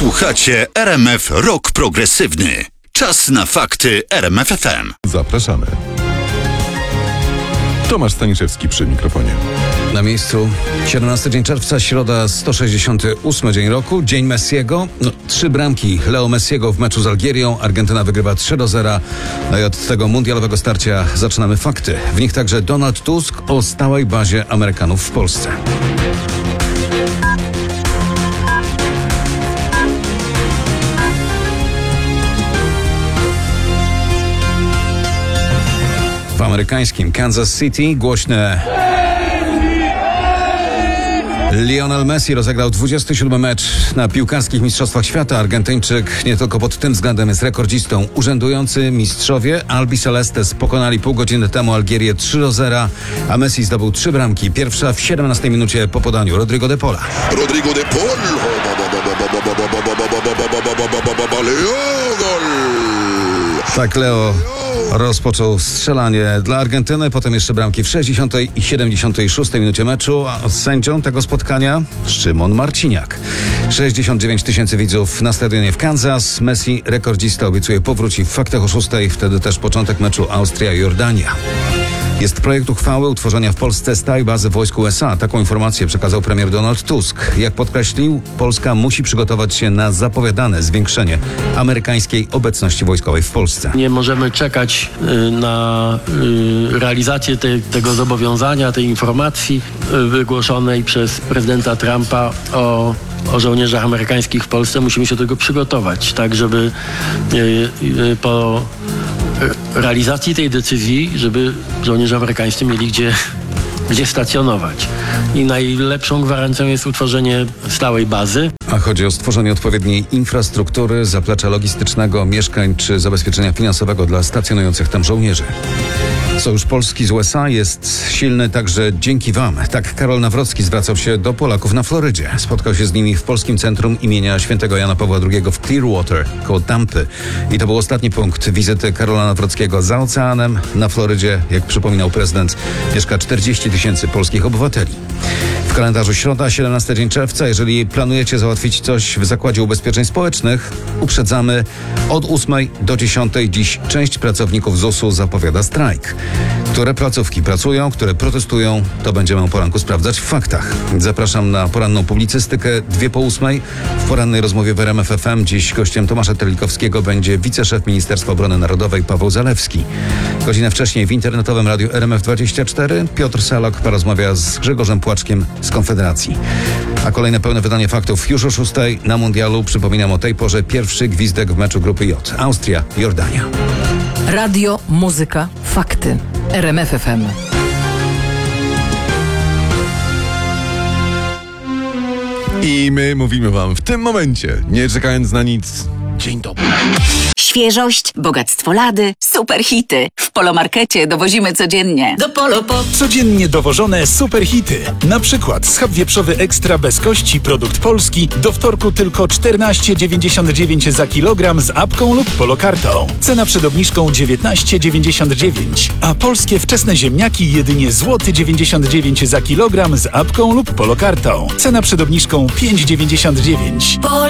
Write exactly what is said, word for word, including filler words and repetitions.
Słuchacie R M F Rock Progresywny. Czas na fakty R M F F M. Zapraszamy. Tomasz Staniszewski przy mikrofonie. Na miejscu siedemnasty dzień czerwca, środa, sto sześćdziesiąty ósmy dzień roku, dzień Messiego. No, trzy bramki Leo Messiego w meczu z Algierią. Argentyna wygrywa trzy do zera. No i od tego mundialowego starcia zaczynamy fakty. W nich także Donald Tusk o stałej bazie Amerykanów w Polsce. W amerykańskim Kansas City głośne Lionel Messi rozegrał dwudziesty siódmy mecz na piłkarskich mistrzostwach świata. Argentyńczyk nie tylko pod tym względem jest rekordzistą. Urzędujący mistrzowie Albi Celestes pokonali pół godziny temu Algierię trzy do zera, a Messi zdobył trzy bramki. Pierwsza w siedemnastej minucie po podaniu Rodrigo de Paula. Rodrigo de Paul. Leo, gol. Tak, Leo rozpoczął strzelanie dla Argentyny, potem jeszcze bramki w sześćdziesiątej i siedemdziesiątej szóstej minucie meczu, a sędzią tego spotkania Szymon Marciniak. sześćdziesiąt dziewięć tysięcy widzów na stadionie w Kansas. Messi, rekordzista, obiecuje powróci w faktach o szóstej, wtedy też początek meczu Austria-Jordania. Jest projekt uchwały utworzenia w Polsce stałej bazy wojsk U S A. Taką informację przekazał premier Donald Tusk. Jak podkreślił, Polska musi przygotować się na zapowiadane zwiększenie amerykańskiej obecności wojskowej w Polsce. Nie możemy czekać y, na y, realizację te, tego zobowiązania, tej informacji y, wygłoszonej przez prezydenta Trumpa o o żołnierzach amerykańskich w Polsce. Musimy się do tego przygotować, tak żeby y, y, po realizacji tej decyzji, żeby żołnierze amerykańscy mieli gdzie, gdzie stacjonować. I najlepszą gwarancją jest utworzenie stałej bazy. A chodzi o stworzenie odpowiedniej infrastruktury, zaplecza logistycznego, mieszkań czy zabezpieczenia finansowego dla stacjonujących tam żołnierzy. Sojusz Polski z U S A jest silny także dzięki Wam. Tak Karol Nawrocki zwracał się do Polaków na Florydzie. Spotkał się z nimi w Polskim Centrum imienia Świętego Jana Pawła drugiego w Clearwater, koło Tampy. I to był ostatni punkt wizyty Karola Nawrockiego za oceanem. Na Florydzie, jak przypominał prezydent, mieszka czterdzieści tysięcy polskich obywateli. W kalendarzu środa, siedemnasty dzień czerwca. Jeżeli planujecie załatwić coś w Zakładzie Ubezpieczeń Społecznych, uprzedzamy, od ósmej do dziesiątej dziś część pracowników Z U S u zapowiada strajk. Które placówki pracują, które protestują, to będziemy o poranku sprawdzać w faktach. Zapraszam na poranną publicystykę dwie po ósmej. W porannej rozmowie w R M F F M dziś gościem Tomasza Terlikowskiego będzie wiceszef Ministerstwa Obrony Narodowej Paweł Zalewski. Godzinę wcześniej w internetowym radiu R M F dwadzieścia cztery Piotr Salok porozmawia z Grzegorzem Płaczkiem z Konfederacji. A kolejne pełne wydanie faktów już o szóstej na mundialu. Przypominam o tej porze pierwszy gwizdek w meczu grupy J. Austria, Jordania. Radio, muzyka, fakty. R M F F M. I my mówimy wam w tym momencie, nie czekając na nic, dzień dobry. Świeżość, bogactwo lady, super hity. W Polomarkecie dowozimy codziennie. Do Polopo. Codziennie dowożone super hity. Na przykład schab wieprzowy ekstra bez kości, produkt polski. Do wtorku tylko czternaście dziewięćdziesiąt dziewięć za kilogram z apką lub polokartą. Cena przed obniżką dziewiętnaście dziewięćdziesiąt dziewięć. A polskie wczesne ziemniaki jedynie złoty dziewięćdziesiąt dziewięć za kilogram z apką lub polokartą. Cena przed obniżką pięć dziewięćdziesiąt dziewięć. Polo.